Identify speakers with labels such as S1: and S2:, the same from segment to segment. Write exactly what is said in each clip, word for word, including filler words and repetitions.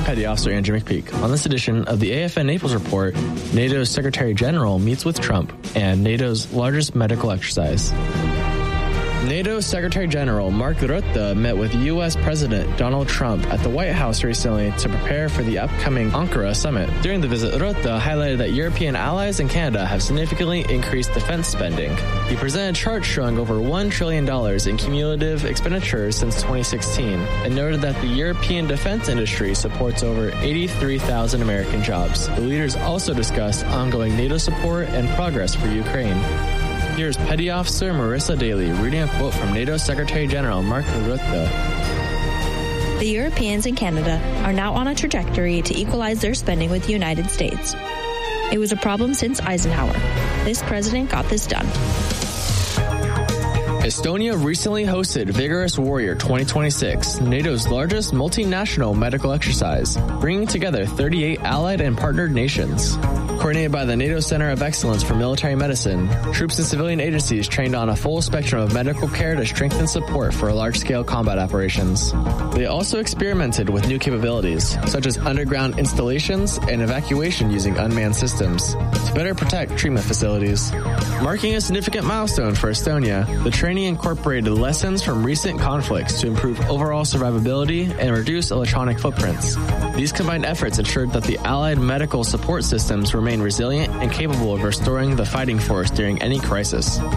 S1: Petty Officer Andrew McPeak. On this edition of the A F N Naples Report, NATO's Secretary General meets with Trump and NATO's largest medical exercise. NATO Secretary General Mark Rutte met with U S President Donald Trump at the White House recently to prepare for the upcoming Ankara summit. During the visit, Rutte highlighted that European allies and Canada have significantly increased defense spending. He presented charts showing over one trillion dollars in cumulative expenditures since twenty sixteen and noted that the European defense industry supports over eighty-three thousand American jobs. The leaders also discussed ongoing NATO support and progress for Ukraine. Here's Petty Officer Marissa Daly reading a quote from NATO Secretary General Mark Rutte.
S2: The Europeans and Canada are now on a trajectory to equalize their spending with the United States. It was a problem since Eisenhower. This president got this done.
S1: Estonia recently hosted Vigorous Warrior twenty twenty-six, NATO's largest multinational medical exercise, bringing together thirty-eight allied and partnered nations. Coordinated by the NATO Center of Excellence for Military Medicine, troops and civilian agencies trained on a full spectrum of medical care to strengthen support for large-scale combat operations. They also experimented with new capabilities, such as underground installations and evacuation using unmanned systems, to better protect treatment facilities. Marking a significant milestone for Estonia, the training incorporated lessons from recent conflicts to improve overall survivability and reduce electronic footprints. These combined efforts ensured that the Allied medical support systems remain resilient and capable of restoring the fighting force during any crisis. To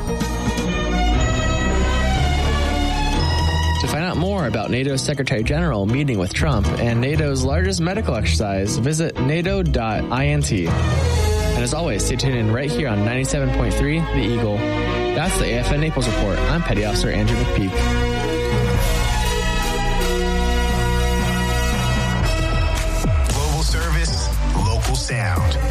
S1: find out more about NATO's Secretary General meeting with Trump and NATO's largest medical exercise, visit nato dot int. And as always, stay tuned in right here on ninety-seven point three The Eagle. That's the A F N Naples Report. I'm Petty Officer Andrew McPeak.
S3: Global service, local sound.